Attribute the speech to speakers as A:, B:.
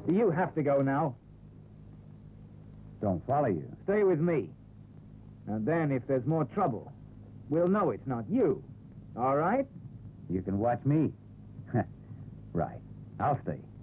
A: You have to go now.
B: Don't follow you.
A: Stay with me. And then, if there's more trouble, we'll know it's not you. All right?
B: You can watch me. Right. I'll stay.